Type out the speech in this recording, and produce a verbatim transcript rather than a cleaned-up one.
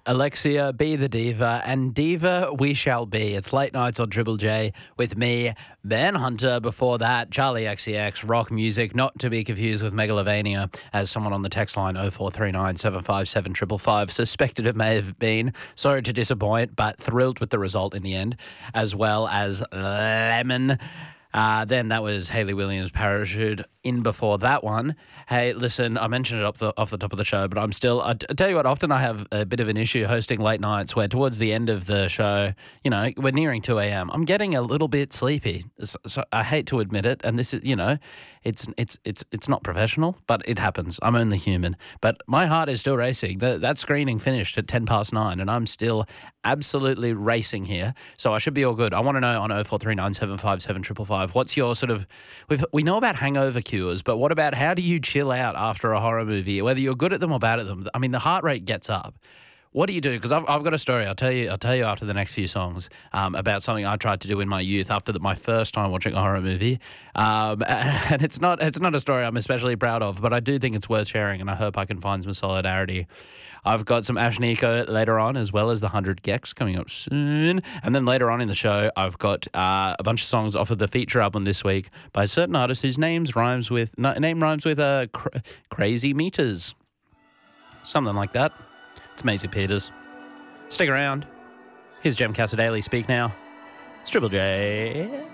Alexia, be the diva, and diva we shall be. It's Late Nights on Triple J with me, Ben Hunter. Before that, Charlie X C X, rock music, not to be confused with Megalovania, as someone on the text line oh four three nine, seven five seven, five five five suspected it may have been. Sorry to disappoint, but thrilled with the result in the end, as well as Lemon. Uh, then that was Hayley Williams' Parachute. In before that one, hey, listen, I mentioned it up the, off the top of the show, but I'm still, I, I tell you what, often I have a bit of an issue hosting late nights where towards the end of the show, you know, we're nearing two a.m. I'm getting a little bit sleepy. So, so I hate to admit it, and this is, you know, it's it's it's it's not professional, but it happens. I'm only human. But my heart is still racing. The, that screening finished at ten past nine, and I'm still absolutely racing here. So I should be all good. I want to know on oh four three nine, seven five seven, five five five, what's your sort of, we've, we know about hangover cures, but what about how do you chill out after a horror movie, whether you're good at them or bad at them? I mean, the heart rate gets up. What do you do? Because I've, I've got a story. I'll tell you. I'll tell you after the next few songs um, about something I tried to do in my youth after the, my first time watching a horror movie. Um, and it's not it's not a story I'm especially proud of, but I do think it's worth sharing, and I hope I can find some solidarity. I've got some Ash Nico later on, as well as the one hundred Gex coming up soon. And then later on in the show, I've got uh, a bunch of songs off of the feature album this week by a certain artist whose names rhymes with no, name rhymes with uh, cr- Crazy Meters, something like that. It's Maisie Peters. Stick around. Here's Jem Casadale. Speak Now. It's Triple J.